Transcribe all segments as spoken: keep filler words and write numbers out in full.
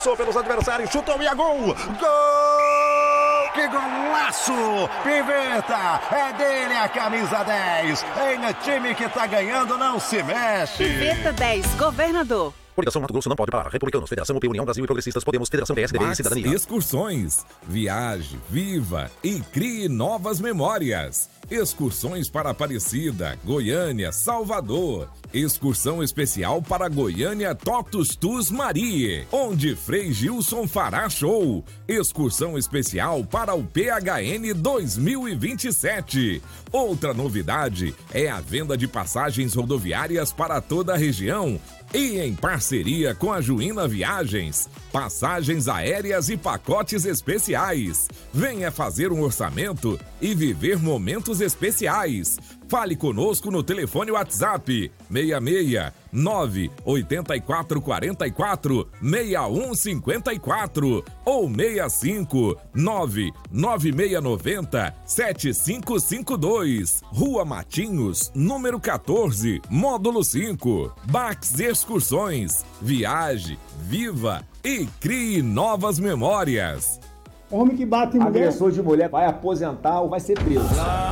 Passou pelos adversários, chutou e é gol! Gol! Que golaço! Piveta! É dele a camisa dez! Em time que tá ganhando, não se mexe! Piveta dez, governador. Coligação Mato Grosso não pode parar. Republicanos, Federação U P, União Brasil e Progressistas, Podemos, Federação P S D B e Cidadania. Excursões. Viaje, viva e crie novas memórias. Excursões para Aparecida, Goiânia, Salvador. Excursão especial para Goiânia Totus Tus Marie, onde Frei Gilson fará show. Excursão especial para o P H N dois mil e vinte e sete. Outra novidade é a venda de passagens rodoviárias para toda a região e em parceria com a Juína Viagens, passagens aéreas e pacotes especiais. Venha fazer um orçamento e viver momentos especiais. Fale conosco no telefone WhatsApp seis seis nove oito quatro quatro quatro seis um cinco quatro ou seis cinco nove nove seis nove zero sete cinco cinco dois. Rua Matinhos, número quatorze, módulo cinco. Bax Excursões. Viaje, viva e crie novas memórias. Homem que bate em mulher. Agressor de mulher vai aposentar ou vai ser preso.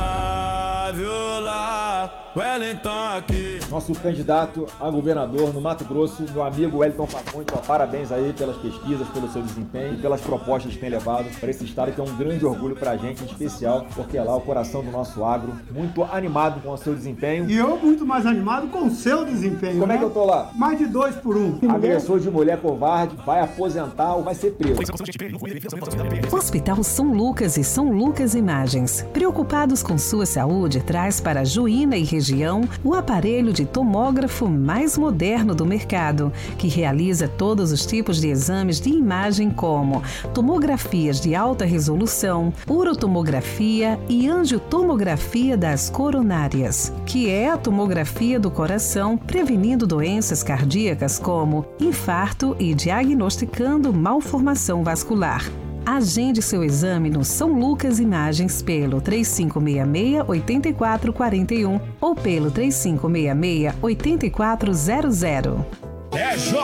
Wellington aqui. Nosso candidato a governador no Mato Grosso, meu amigo Wellington Fagundes, parabéns aí pelas pesquisas, pelo seu desempenho e pelas propostas que tem levado para esse estado, que é um grande orgulho para a gente, em especial, porque é lá o coração do nosso agro, muito animado com o seu desempenho. E eu muito mais animado com o seu desempenho. Como né? é que eu tô lá? Mais de dois por um. Agressor de mulher covarde vai aposentar ou vai ser preso. Hospital São Lucas e São Lucas Imagens, preocupados com sua saúde, traz para Juína e região o aparelho de tomógrafo mais moderno do mercado, que realiza todos os tipos de exames de imagem como tomografias de alta resolução, urotomografia e angiotomografia das coronárias, que é a tomografia do coração, prevenindo doenças cardíacas como infarto e diagnosticando malformação vascular. Agende seu exame no São Lucas Imagens pelo três cinco seis seis, oito quatro quatro um ou pelo três cinco seis seis, oito quatro zero zero. É